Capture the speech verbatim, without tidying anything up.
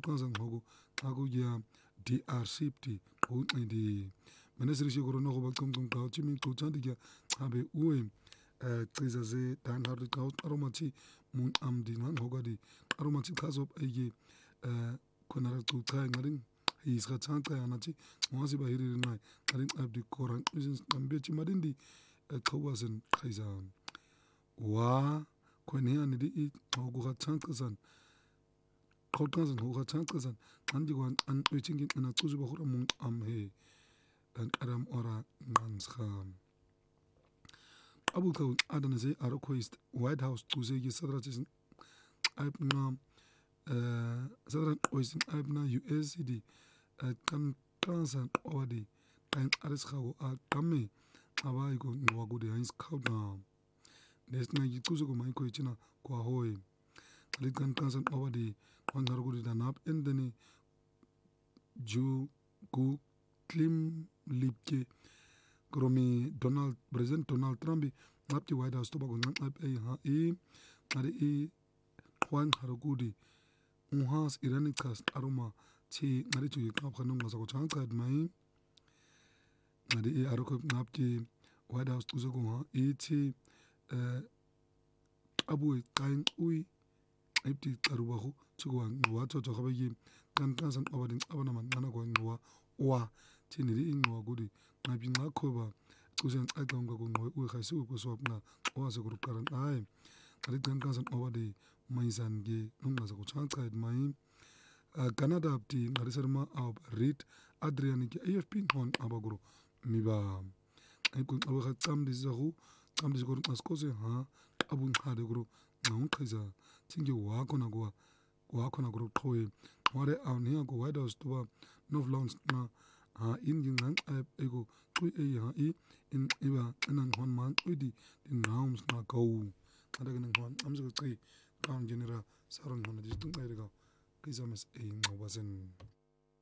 qanza ngqoko xa kutya D R C P uncidi menesirishi korona go ba qomqom xa uthi mingxutha ndikya chabe uwe ciza ze danhard xa uqaromathi munqamdi ngangqoka di qaromathi xazob eye khona racucha ngalin yiska tsanca yanathi ngwazi bahiriri nqai ngalin abdi koran izin ambechi madindi xawazen qaizan wa khoneyani di ngoku gatsanqizan qawqazan ngoku gatsanqizan qandikwan an wechingin ana cuzu bahura mun amhe dan qaram ora nganzkham abu kaw adana ze arokoist white house cuze ki sadratis aibna sadran oisin aibna U S D kan transan odi kan aris khago a qamme abai ko ngwagude hins khawna desna yicuzu ko mai ko ichina kwa hoy alikan transan odi wangargude danap endeni ju ku klim lipke kromi Donald President Donald Trump ngapti White House to ba gonga ab e ha e ngari e kwan harugudi unhas irani kas aroma chi ngari chu yikap khanung ngasa ko chang qad mai ngari e aroko ngapti White House to go ha e chi abu kain ui ipti tarubahu chigwa ngwa cho cho khabayi kan kansan abadin abana man nana ko ngwa wa chiniri ingwa gudi ngabi ngakhoba kuzen agonga ko ngwa u khaisu ko swapna wa se group karan ai ari kan kansan abadi maisan ge nunga sa ko chang qad mai Canada apti ngari sarma ab read Adrian ki A F P hon abagro miba ai kun abu khatam dizahu tam dizgor askose ha abun khade gro ngaun khaiza tinge wa kona go wa kona gro thoe ware awnia go White House to ba no launch na ha in gingan ab ego tui e ha i in iba anan hon man udi din naums na go kada gan hon amzo kai kan general saron hon dis tung ai ga kizames e ngobasen